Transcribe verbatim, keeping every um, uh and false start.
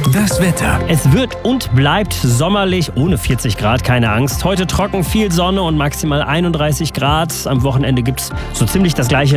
Das Wetter. Es wird und bleibt sommerlich, ohne vierzig Grad, keine Angst. Heute trocken, viel Sonne und maximal einunddreißig Grad. Am Wochenende gibt es so ziemlich das gleiche